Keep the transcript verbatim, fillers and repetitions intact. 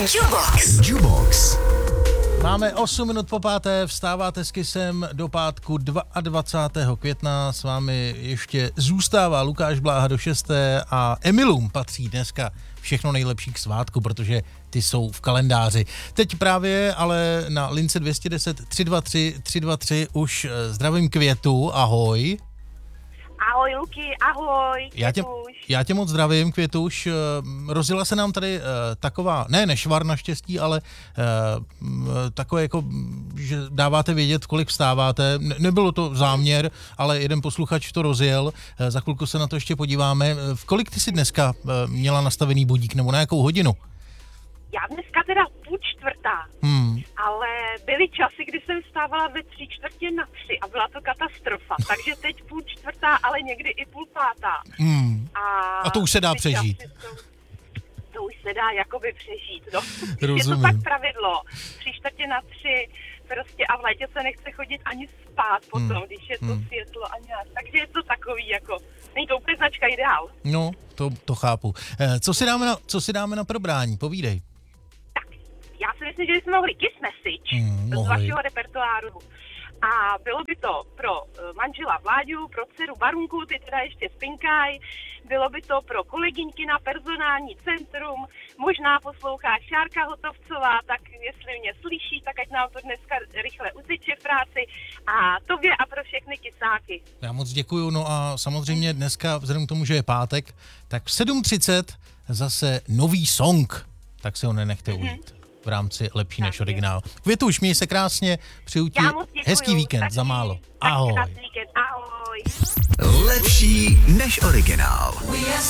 Jubox. Jubox. Máme osm minut po páté, vstáváte s Kissem do pátku dvacátého druhého května. S vámi ještě zůstává Lukáš Bláha do šesté a Emilům patří dneska všechno nejlepší k svátku, protože ty jsou v kalendáři. Teď právě ale na lince dvě stě deset tři dva tři tři dva tři už zdravím Květu, ahoj. Ahoj Luky, ahoj. Já tě, já tě moc zdravím, Květuš. Rozjela se nám tady uh, taková, ne nešvar naštěstí, ale uh, takové jako, že dáváte vědět, kolik vstáváte. Ne, nebylo to záměr, ale jeden posluchač to rozjel. Uh, za chvilku se na to ještě podíváme. V kolik ty jsi dneska uh, měla nastavený budík, nebo na jakou hodinu? Já dneska teda půl čtvrtá, hmm. ale byly časy, kdy jsem vstávala ve tři čtvrtě na tři a byla to katastrofa. Takže teď půl čtvrtá, ale někdy i půl pátá. Hmm. A, a to už se dá přežít. To, to už se dá jakoby přežít, no. Rozumím. Je to tak pravidlo. Tři čtvrtě na tři prostě a v létě se nechce chodit ani spát potom, hmm. když je to hmm. světlo a nějak. Takže je to takový jako, není to úplně značka ideál. No, to, to chápu. Co si dáme na, co si dáme na probrání? Povídej. Já si myslím, že jsme mohli Kiss Message hmm, z vašeho repertoáru. A bylo by to pro manžela Vláďu, pro dceru Barunku, ty teda ještě spinkaj. Bylo by to pro kolegyňky na personální centrum. Možná poslouchá Šárka Hotovcová, tak jestli mě slyší, tak ať nám to dneska rychle uteče v práci. A tobě a pro všechny kisáky. Já moc děkuju, no a samozřejmě dneska, vzhledem k tomu, že je pátek, tak v sedm třicet zase nový song, tak se ho nenechte ujít. Hmm. V rámci lepší než originál. Květuš, měj se krásně, přeju ti hezký víkend taky, za málo. Ahoj. Taky víkend, ahoj. Lepší než originál.